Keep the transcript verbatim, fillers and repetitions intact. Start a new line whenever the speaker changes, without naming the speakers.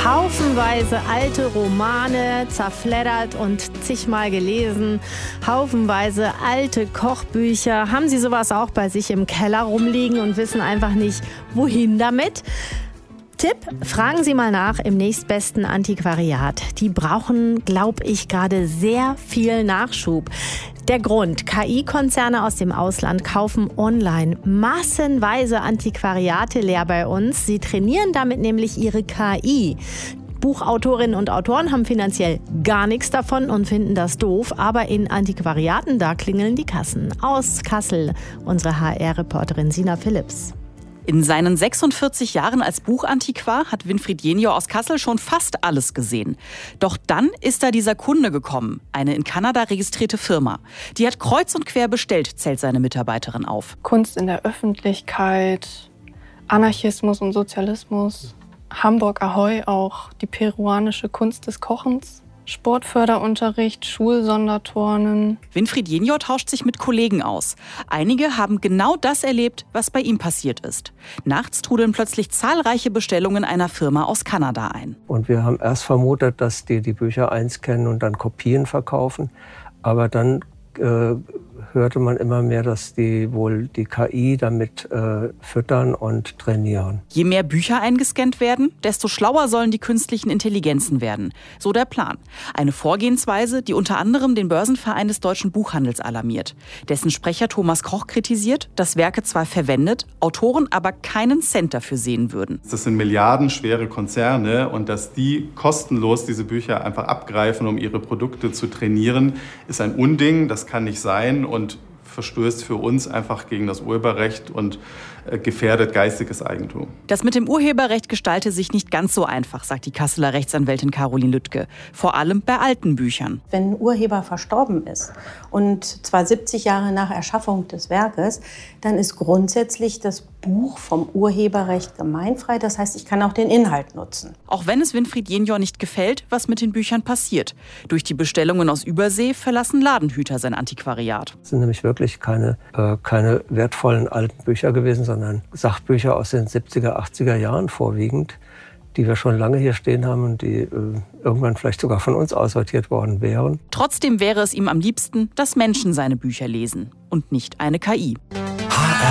Haufenweise alte Romane, zerfleddert und zigmal gelesen. Haufenweise alte Kochbücher. Haben Sie sowas auch bei sich im Keller rumliegen und wissen einfach nicht, wohin damit? Tipp, fragen Sie mal nach im nächstbesten Antiquariat. Die brauchen, glaube ich, gerade sehr viel Nachschub. Der Grund, K I-Konzerne aus dem Ausland kaufen online massenweise Antiquariate leer bei uns. Sie trainieren damit nämlich ihre K I. Buchautorinnen und Autoren haben finanziell gar nichts davon und finden das doof. Aber in Antiquariaten, da klingeln die Kassen. Aus Kassel, unsere H R-Reporterin Sina Philipps.
In seinen sechsundvierzig Jahren als Buchantiquar hat Winfried Jenio aus Kassel schon fast alles gesehen. Doch dann ist da dieser Kunde gekommen, eine in Kanada registrierte Firma. Die hat kreuz und quer bestellt, zählt seine Mitarbeiterin auf.
Kunst in der Öffentlichkeit, Anarchismus und Sozialismus, Hamburg Ahoi auch, die peruanische Kunst des Kochens. Sportförderunterricht, Schulsonderturnen.
Winfried Jenio tauscht sich mit Kollegen aus. Einige haben genau das erlebt, was bei ihm passiert ist. Nachts trudeln plötzlich zahlreiche Bestellungen einer Firma aus Kanada ein.
Und wir haben erst vermutet, dass die die Bücher einscannen und dann Kopien verkaufen. Aber dann äh, hörte man immer mehr, dass die wohl die K I damit äh, füttern und trainieren.
Je mehr Bücher eingescannt werden, desto schlauer sollen die künstlichen Intelligenzen werden. So der Plan. Eine Vorgehensweise, die unter anderem den Börsenverein des deutschen Buchhandels alarmiert. Dessen Sprecher Thomas Koch kritisiert, dass Werke zwar verwendet, Autoren aber keinen Cent dafür sehen würden.
Das sind milliardenschwere Konzerne und dass die kostenlos diese Bücher einfach abgreifen, um ihre Produkte zu trainieren, ist ein Unding. Das kann nicht sein und verstößt für uns einfach gegen das Urheberrecht und gefährdet geistiges Eigentum.
Das mit dem Urheberrecht gestalte sich nicht ganz so einfach, sagt die Kasseler Rechtsanwältin Caroline Lüttke. Vor allem bei alten Büchern.
Wenn ein Urheber verstorben ist und zwar siebzig Jahre nach Erschaffung des Werkes, dann ist grundsätzlich das Buch vom Urheberrecht gemeinfrei. Das heißt, ich kann auch den Inhalt nutzen.
Auch wenn es Winfried Jenio nicht gefällt, was mit den Büchern passiert. Durch die Bestellungen aus Übersee verlassen Ladenhüter sein Antiquariat.
Es sind nämlich wirklich keine, äh, keine wertvollen alten Bücher gewesen, sondern Sachbücher aus den siebziger, achtziger Jahren vorwiegend, die wir schon lange hier stehen haben und die äh, irgendwann vielleicht sogar von uns aussortiert worden wären.
Trotzdem wäre es ihm am liebsten, dass Menschen seine Bücher lesen und nicht eine K I.